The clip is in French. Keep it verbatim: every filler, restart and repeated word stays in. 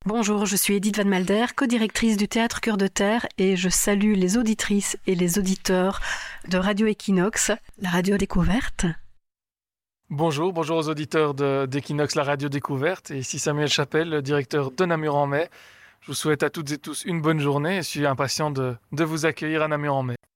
Bonjour, je suis Edith Van Malder, co-directrice du Théâtre Cœur de Terre et je salue les auditrices et les auditeurs de Radio Equinox, la radio découverte. Bonjour, bonjour aux auditeurs de, d'Equinox, la radio découverte. Et ici Samuel Chapelle, le directeur de Namur en Mai. Je vous souhaite à toutes et tous une bonne journée et je suis impatient de, de vous accueillir à Namur en Mai.